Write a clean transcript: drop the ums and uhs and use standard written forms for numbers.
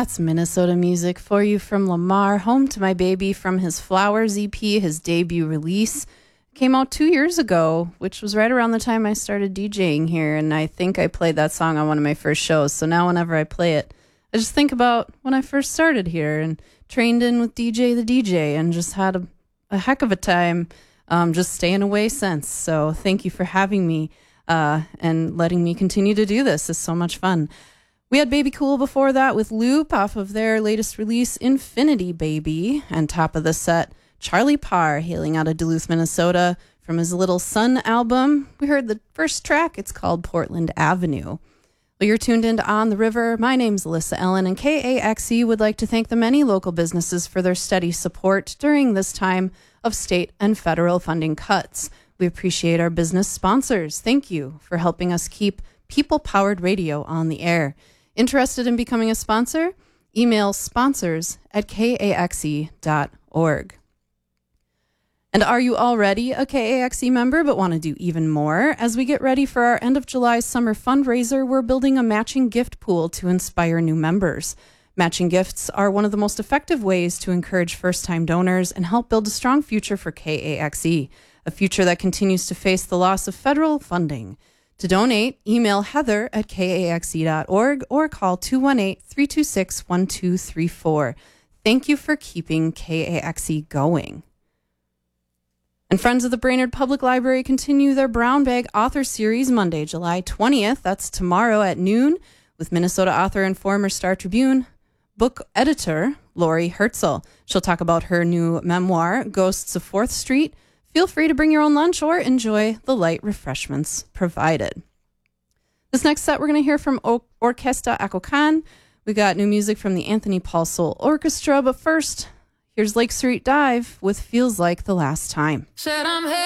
That's Minnesota music for you from Lamar, Home to My Baby from his Flowers EP, his debut release. Came out 2 years ago, which was right around the time I started DJing here, and I think I played that song on one of my first shows. So now whenever I play it, I just think about when I first started here and trained in with DJ the DJ and just had a heck of a time just staying away since. So thank you for having me and letting me continue to do this. It's so much fun. We had Baby Cool before that with Loop off of their latest release, Infinity Baby. And top of the set, Charlie Parr, hailing out of Duluth, Minnesota, from his Little Sun album. We heard the first track. It's called Portland Avenue. Well, you're tuned into On the River. My name's Alyssa Ellen, and KAXE would like to thank the many local businesses for their steady support during this time of state and federal funding cuts. We appreciate our business sponsors. Thank you for helping us keep people-powered radio on the air. Interested in becoming a sponsor? Email sponsors@kaxe.org. And are you already a KAXE member but want to do even more? As we get ready for our end of July summer fundraiser, we're building a matching gift pool to inspire new members. Matching gifts are one of the most effective ways to encourage first-time donors and help build a strong future for KAXE, a future that continues to face the loss of federal funding. To donate, email heather@kaxe.org or call 218-326-1234. Thank you for keeping KAXE going. And Friends of the Brainerd Public Library continue their Brown Bag Author Series Monday, July 20th. That's tomorrow at noon with Minnesota author and former Star Tribune book editor Lori Herzl. She'll talk about her new memoir, Ghosts of 4th Street. Feel free to bring your own lunch or enjoy the light refreshments provided. This next set, we're going to hear from Orquesta Acocan. We got new music from the Anthony Paul Soul Orchestra, but first, here's Lake Street Dive with Feels Like the Last Time.